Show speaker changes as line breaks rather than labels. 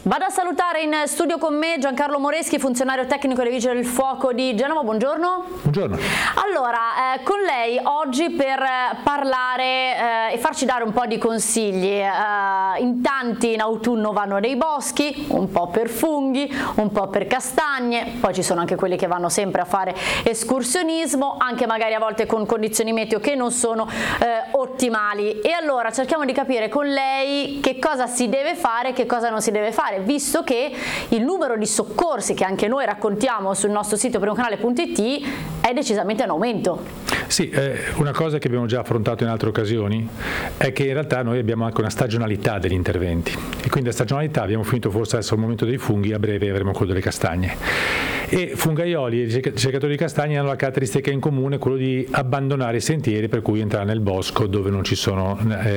Vado a salutare in studio con me Giancarlo Moreschi, funzionario tecnico dei Vigili del Fuoco di Genova. Buongiorno.
Buongiorno.
Allora, con lei oggi per parlare e farci dare un po' di consigli. In tanti in autunno vanno nei boschi, un po' per funghi, un po' per castagne, poi ci sono anche quelli che vanno sempre a fare escursionismo, anche magari a volte con condizioni meteo che non sono ottimali. E allora cerchiamo di capire con lei che cosa si deve fare e che cosa non si deve fare, visto che il numero di soccorsi che anche noi raccontiamo sul nostro sito primocanale.it è decisamente in aumento.
Sì, una cosa che abbiamo già affrontato in altre occasioni è che in realtà noi abbiamo anche una stagionalità degli interventi e quindi la stagionalità, abbiamo finito forse adesso al momento dei funghi, a breve avremo quello delle castagne. E fungaioli e cercatori di castagne hanno la caratteristica in comune quello di abbandonare i sentieri per cui entrare nel bosco dove non ci sono